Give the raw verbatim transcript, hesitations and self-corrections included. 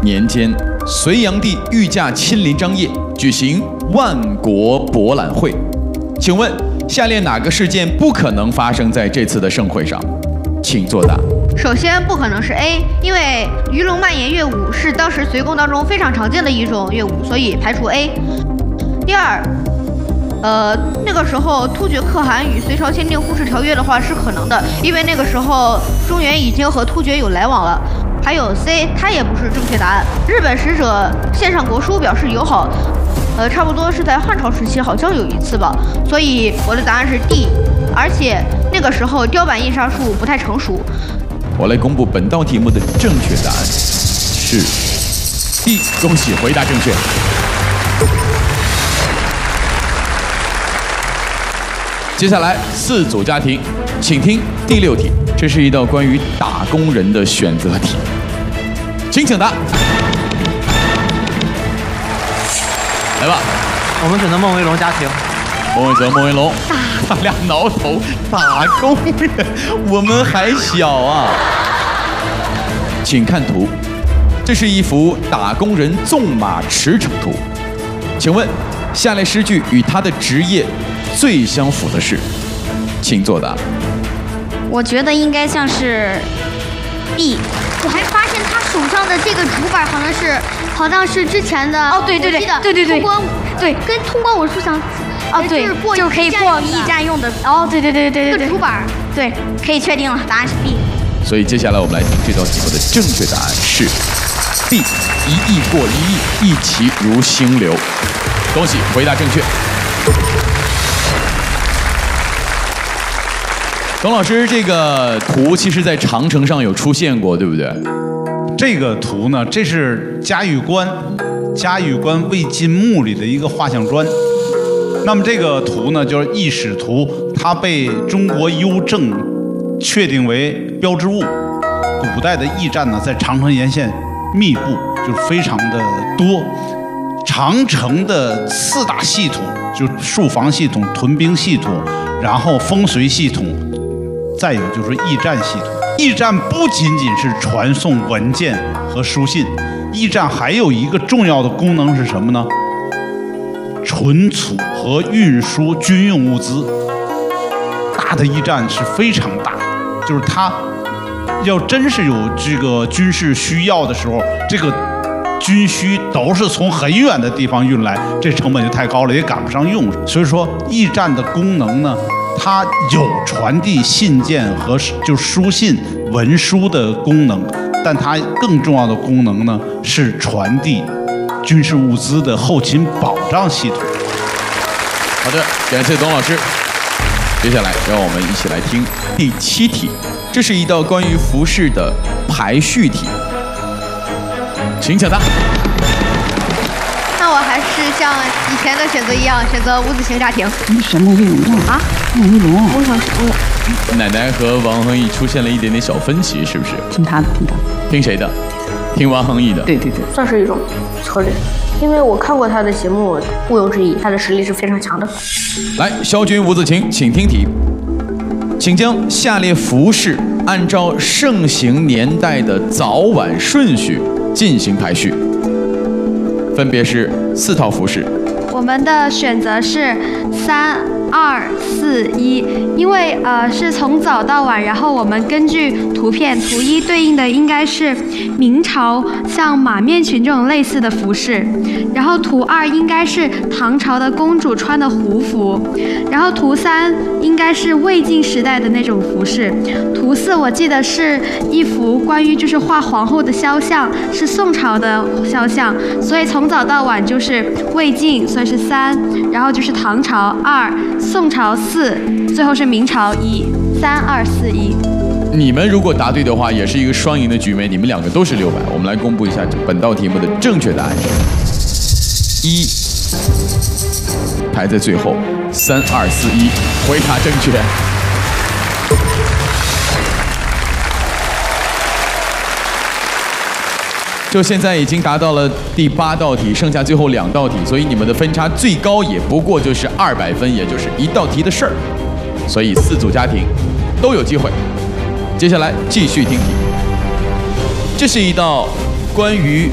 年间，隋炀帝御驾亲临张掖，举行万国博览会。请问下列哪个事件不可能发生在这次的盛会上？请作答。 首先不可能是 A， 因为鱼龙蔓延乐舞是当时隋宫当中非常常见的一种乐舞，所以排除 A。第二，呃，那个时候突厥可汗与隋朝签订互市条约的话是可能的，因为那个时候中原已经和突厥有来往了。还有 C， 它也不是正确答案。日本使者献上国书表示友好，呃，差不多是在汉朝时期，好像有一次吧。所以我的答案是 D， 而且那个时候雕版印刷术不太成熟。 我来公布本道题目的正确答案是 D， 恭喜回答正确。接下来四组家庭，请听第六题，这是一道关于打工人的选择题，请抢答。来吧， 我们选择孟维龙家庭。 孟伟泽、孟维龙，他俩挠头，打工人，我们还小啊。请看图，这是一幅打工人纵马驰骋图。请问，下列诗句与他的职业最相符的是？请作答。 我觉得应该像是 B。 我还发现他手上的这个竹板好像是，好像是之前的哦，对对对，对对对， 通关对， 跟通关武术相。 哦，对， 就是过就是可以过驿站用的。哦，对对对对对对， 这个竹板， 对，可以确定了，答案是 B。 所以接下来我们来听这道题目的正确答案是 B， 一亿过一亿，一骑如星流。恭喜回答正确。董老师，这个图其实在长城上有出现过，对不对？ 这个图呢，这是嘉峪关，嘉峪关魏晋墓里的一个画像砖。那么这个图呢，就是驿使图，它被中国邮政确定为标志物。古代的驿站呢，在长城沿线密布，就是非常的多。长城的四大系统，就戍防系统、屯兵系统，然后风随系统，再有就是驿站系统。驿站不仅仅是传送文件和书信，驿站还有一个重要的功能是什么呢？存储和运输军用物资。大的驿站是非常大，就是它要真是有这个军事需要的时候，这个军需都是从很远的地方运来，这成本就太高了，也赶不上用。所以说，驿站的功能呢，它有传递信件和就书信文书的功能，但它更重要的功能呢是传递军事物资的后勤保障系统。 好的，感谢董老师。接下来让我们一起来听第七题，这是一道关于服饰的排序题，请抢答。 那我还是像以前的选择一样，选择五子星家庭。 你选孟威龙啊？ 孟威龙， 我想选。 奶奶和王恒毅出现了一点点小分歧，是不是？ 听他的，听他的。 听谁的？听王恒毅的。 对对对， 算是一种策略。因为我看过他的节目，毋庸置疑，他的实力是非常强的。 来，萧军、吴子晴，请听题，请将下列服饰按照盛行年代的早晚顺序进行排序，分别是四套服饰。 我们的选择是三二四一，因为呃是从早到晚，然后我们根据图片，图一对应的应该是明朝像马面裙这种类似的服饰，然后图二应该是唐朝的公主穿的胡服，然后图三应该是魏晋时代的那种服饰，图四我记得是一幅关于就是画皇后的肖像，是宋朝的肖像，所以从早到晚就是魏晋，所以是三，然后就是唐朝二，宋朝四，最后是明朝一，三二四一。 你们如果答对的话，也是一个双赢的局面，你们两个都是六百。我们来公布一下本道题目的正确答案是一，排在最后，三二四一，回答正确。就现在已经达到了第八道题，剩下最后两道题，所以你们的分差最高也不过就是二百分，也就是一道题的事儿。所以四组家庭都有机会。接下来继续听题，这是一道关于